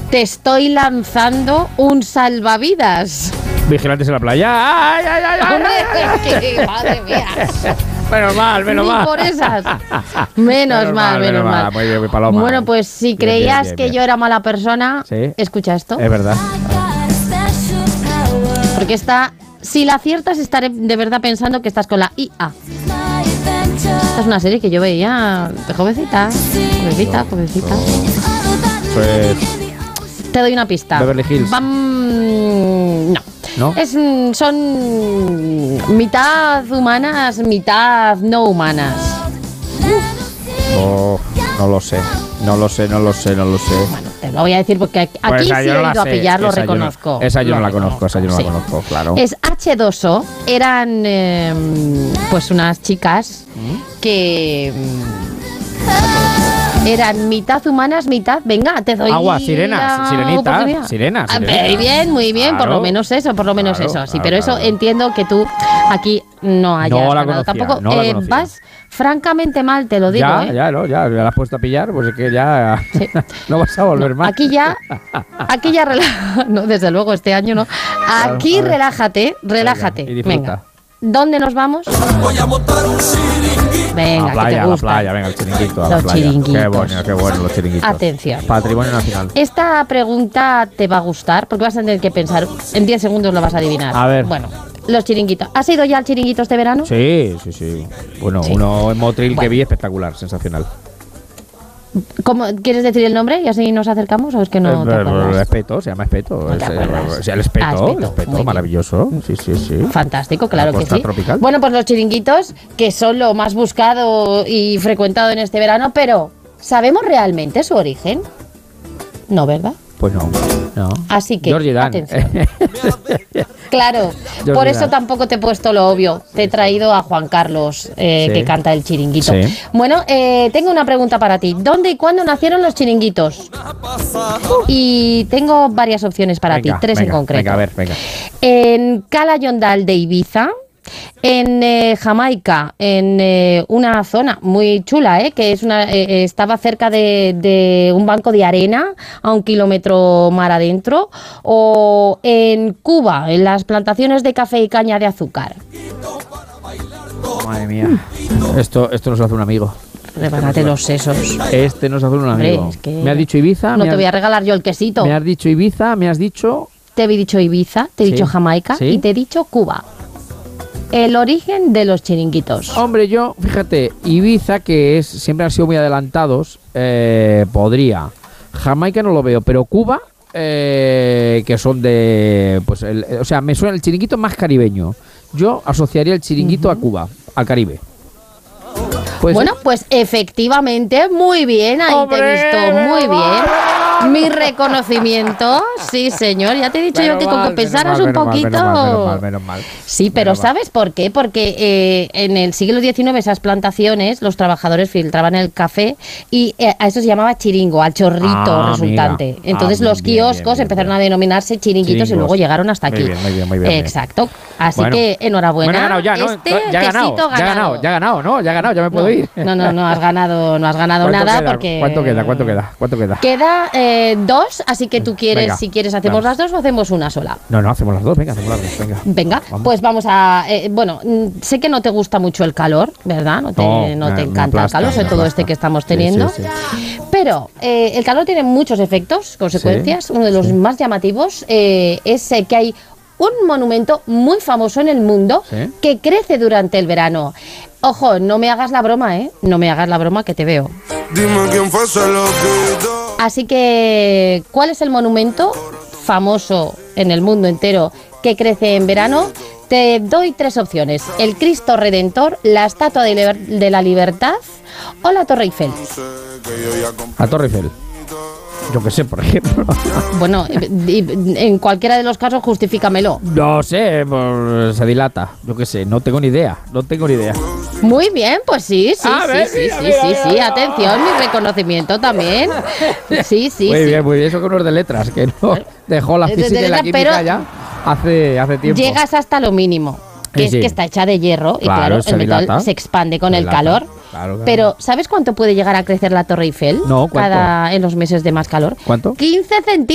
te estoy lanzando un salvavidas. Vigilantes en la playa. ¡Ay, ay, ay! Hombre, es que, madre mía. Menos mal. Ni por esas. Menos mal. Muy bien, mi paloma. Bueno, pues si creías que yo era mala persona, sí, escucha esto. Es verdad. Porque si la aciertas, estaré de verdad pensando que estás con la IA. Esta es una serie que yo veía de jovencita. Jovencita. Pues... Te doy una pista. Beverly Hills. No. Son mitad humanas, mitad no humanas. Oh, no lo sé. Bueno, te lo voy a decir porque aquí pues sí he ido a pillar, lo reconozco. Esa yo no la conozco, claro. Es H2O, eran pues unas chicas que eran mitad humanas, mitad... Venga, te doy agua, sirenas. Muy bien, claro. por lo menos eso. Sí, pero eso entiendo que tú aquí no hayas ganado tampoco. Vas francamente mal, te lo digo. Ya la has puesto a pillar, pues es que ya sí. No vas a volver más. Aquí ya no, desde luego este año no. Aquí relájate. Venga. ¿Dónde nos vamos? Voy a montar un chiringuito. Venga, a la playa, venga, el chiringuito. A los la playa. Chiringuitos. Qué bueno los chiringuitos. Atención. Patrimonio nacional. Esta pregunta te va a gustar porque vas a tener que pensar. En 10 segundos lo vas a adivinar. A ver. Bueno, los chiringuitos. ¿Has ido ya al chiringuito este verano? Sí. Bueno, sí. Uno en Motril que vi espectacular, sensacional. ¿Cómo, ¿Quieres decir el nombre y así nos acercamos o es que no te acuerdas? Espeto, se llama Espeto. No te acuerdas. El Espeto, maravilloso. Sí. Fantástico, claro que sí. Tropical. Bueno, pues los chiringuitos, que son lo más buscado y frecuentado en este verano, pero ¿sabemos realmente su origen? No, ¿verdad? Pues no. Así que, atención. Claro, por eso tampoco te he puesto lo obvio. Te he traído a Juan Carlos, que canta el chiringuito. Sí. Bueno, tengo una pregunta para ti. ¿Dónde y cuándo nacieron los chiringuitos? Y tengo varias opciones para ti, tres en concreto. Venga. En Cala Yondal de Ibiza, en Jamaica, en una zona muy chula, que es estaba cerca de un banco de arena a 1 kilómetro mar adentro, o en Cuba, en las plantaciones de café y caña de azúcar. Madre mía, esto nos hace un amigo. Prepárate los sesos. Este nos hace un amigo. Hombre, es que me has dicho Ibiza. No te voy a regalar yo el quesito. Me has dicho Ibiza, me has dicho... Te he dicho Ibiza, te he dicho Jamaica y te he dicho Cuba. El origen de los chiringuitos. Hombre, yo, fíjate, Ibiza, que siempre han sido muy adelantados, podría. Jamaica no lo veo, pero Cuba, que son de... pues o sea, me suena el chiringuito más caribeño. Yo asociaría el chiringuito a Cuba, al Caribe. Bueno, pues efectivamente, muy bien, ahí te he visto muy bien. Mi reconocimiento, sí señor, ya te he dicho yo que con que pensaras un poquito... Menos mal. Sí, pero ¿sabes por qué? Porque en el siglo XIX esas plantaciones, los trabajadores filtraban el café y a eso se llamaba chiringo, al chorrito resultante. Mira. Entonces los kioscos empezaron a denominarse chiringuitos y luego llegaron hasta aquí. Muy bien. Exacto. Así que enhorabuena. Bueno, ganado ya, ¿no? Ya he ganado, ya me puedo ir. No has ganado nada porque... ¿Cuánto queda? Queda 2, así que tú quieres, si quieres hacemos las dos o hacemos una sola. No, hacemos las dos, venga. Venga, pues vamos a... bueno, sé que no te gusta mucho el calor, ¿verdad? No te encanta el calor, sobre todo este que estamos teniendo. Sí. Pero el calor tiene muchos efectos, consecuencias. Sí. Uno de los más llamativos es que hay un monumento muy famoso en el mundo que crece durante el verano. Ojo, no me hagas la broma, No me hagas la broma que te veo. Dime quién fue ese loquito. Así que, ¿cuál es el monumento famoso en el mundo entero que crece en verano? Te doy 3 opciones. El Cristo Redentor, la Estatua de la Libertad o la Torre Eiffel. La Torre Eiffel. Yo qué sé, por ejemplo. Bueno, en cualquiera de los casos, justifícamelo. No sé, pues, se dilata. Yo qué sé, no tengo ni idea. Muy bien, pues sí. Atención, mi reconocimiento también. Sí. Muy bien. Eso con los de letras, que no dejó la física y la química ya hace tiempo. Llegas hasta lo mínimo, que es que está hecha de hierro y claro el metal se expande con el calor. Claro. Pero ¿sabes cuánto puede llegar a crecer la Torre Eiffel? No, ¿cuánto? En los meses de más calor. ¿Cuánto? 15 centímetros.